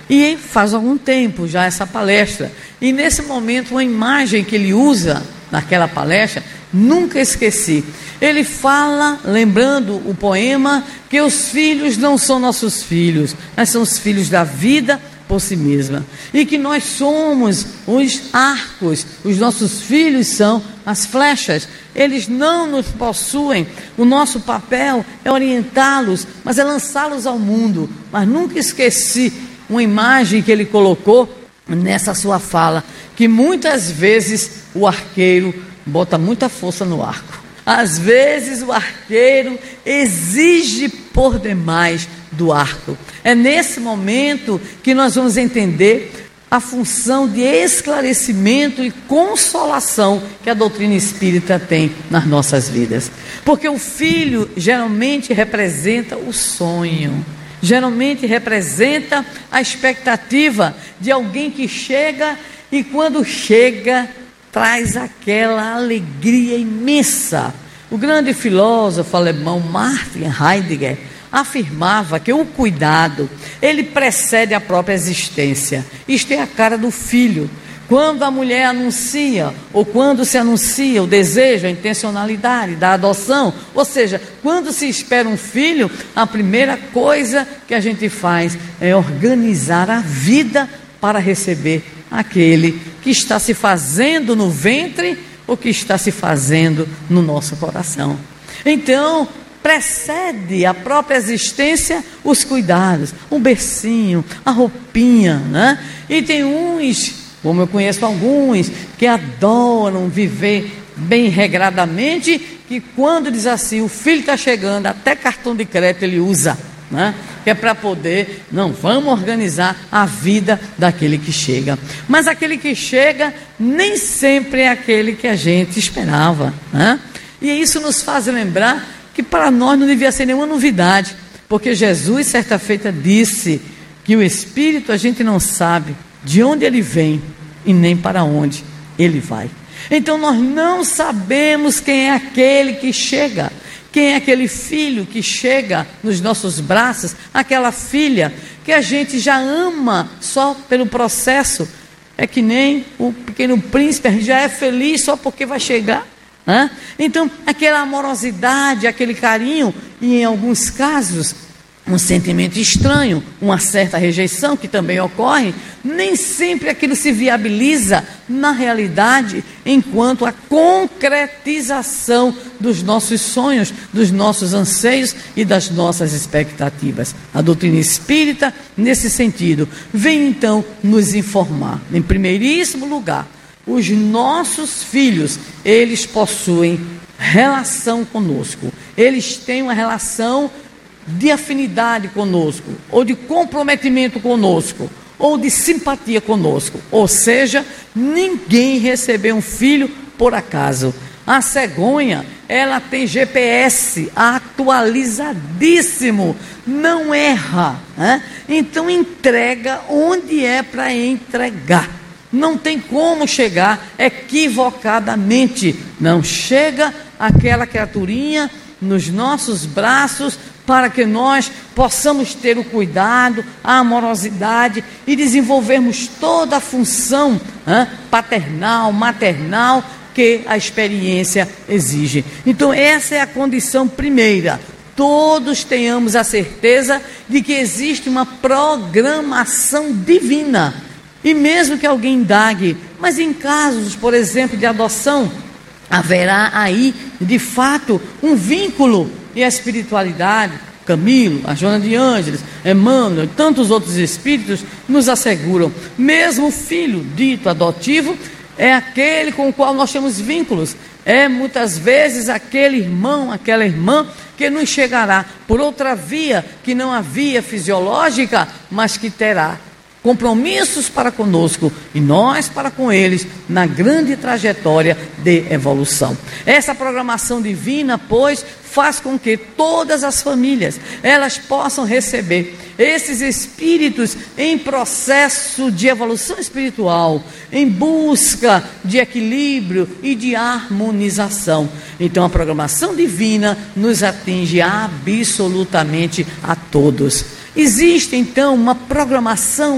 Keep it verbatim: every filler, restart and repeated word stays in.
E faz algum tempo já essa palestra. E nesse momento, uma imagem que ele usa naquela palestra, nunca esqueci. Ele fala, lembrando o poema, que os filhos não são nossos filhos, mas são os filhos da vida por si mesma. E que nós somos os arcos, os nossos filhos são as flechas. Eles não nos possuem. O nosso papel é orientá-los, mas é lançá-los ao mundo. Mas nunca esqueci uma imagem que ele colocou nessa sua fala, que muitas vezes o arqueiro bota muita força no arco. Às vezes o arqueiro exige por demais do arco. É nesse momento que nós vamos entender a função de esclarecimento e consolação que a doutrina espírita tem nas nossas vidas. Porque o filho geralmente representa o sonho, geralmente representa a expectativa de alguém que chega e quando chega traz aquela alegria imensa. O grande filósofo alemão Martin Heidegger afirmava que o cuidado, ele precede a própria existência. Isto é a cara do filho. Quando a mulher anuncia, ou quando se anuncia o desejo, a intencionalidade da adoção, ou seja, quando se espera um filho, a primeira coisa que a gente faz é organizar a vida para receber aquele que está se fazendo no ventre ou que está se fazendo no nosso coração. Então, precede a própria existência os cuidados, um bercinho, a roupinha, né? E tem uns, como eu conheço alguns, que adoram viver bem regradamente, que quando diz assim, o filho está chegando, até cartão de crédito ele usa, né? Que é para poder, não, vamos organizar a vida daquele que chega. Mas aquele que chega nem sempre é aquele que a gente esperava, né? E isso nos faz lembrar que para nós não devia ser nenhuma novidade, porque Jesus certa feita disse que o Espírito a gente não sabe de onde ele vem e nem para onde ele vai. Então nós não sabemos quem é aquele que chega, quem é aquele filho que chega nos nossos braços, aquela filha que a gente já ama só pelo processo. É que nem o Pequeno Príncipe, a gente já é feliz só porque vai chegar. Né? Então, aquela amorosidade, aquele carinho, e em alguns casos, um sentimento estranho, uma certa rejeição que também ocorre, nem sempre aquilo se viabiliza na realidade, enquanto a concretização dos nossos sonhos, dos nossos anseios e das nossas expectativas. A doutrina espírita, nesse sentido, vem então nos informar, em primeiríssimo lugar, os nossos filhos, eles possuem relação conosco, eles têm uma relação de afinidade conosco, ou de comprometimento conosco, ou de simpatia conosco. Ou seja, ninguém recebeu um filho por acaso. A cegonha, ela tem G P S atualizadíssimo, não erra, né? Então entrega onde é para entregar. Não tem como chegar equivocadamente. Não chega aquela criaturinha nos nossos braços para que nós possamos ter o cuidado, a amorosidade e desenvolvermos toda a função hein, paternal, maternal que a experiência exige. Então essa é a condição primeira. Todos tenhamos a certeza de que existe uma programação divina. E mesmo que alguém indague, mas em casos, por exemplo, de adoção, haverá aí, de fato, um vínculo e a espiritualidade. Camilo, a Joana de Ângeles, Emmanuel e tantos outros espíritos nos asseguram, mesmo o filho dito adotivo é aquele com o qual nós temos vínculos. É muitas vezes aquele irmão, aquela irmã que nos chegará por outra via que não a via fisiológica, mas que terá compromissos para conosco e nós para com eles na grande trajetória de evolução. Essa programação divina, pois, faz com que todas as famílias elas possam receber esses espíritos em processo de evolução espiritual, em busca de equilíbrio e de harmonização. Então a programação divina nos atinge absolutamente a todos. Existe então uma programação